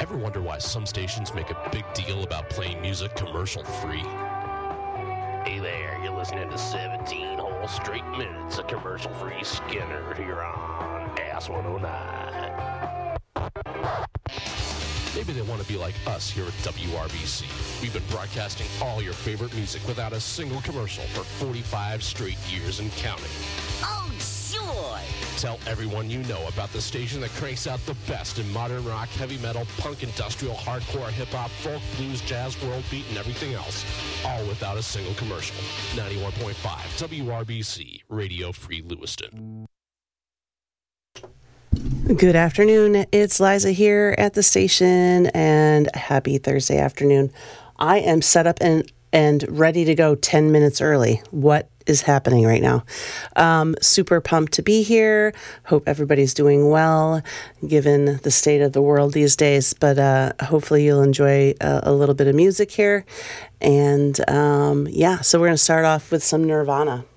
Ever wonder why some stations make a big deal about playing music commercial-free? Hey there, you're listening to 17 whole straight minutes of commercial-free Skinner here on Ass 109. Maybe they want to be like us here at WRBC. We've been broadcasting all your favorite music without a single commercial for 45 straight years and counting. Oh, sure! Tell everyone you know about the station that cranks out the best in modern rock, heavy metal, punk, industrial, hardcore, hip-hop, folk, blues, jazz, world beat, and everything else. All without a single commercial. 91.5 WRBC, Radio Free Lewiston. Good afternoon. It's Liza here at the station, and happy Thursday afternoon. I am set up and ready to go 10 minutes early. What is happening right now? Super pumped to be here. Hope everybody's doing well, given the state of the world these days. But hopefully you'll enjoy a little bit of music here. And so we're going to start off with some Nirvana.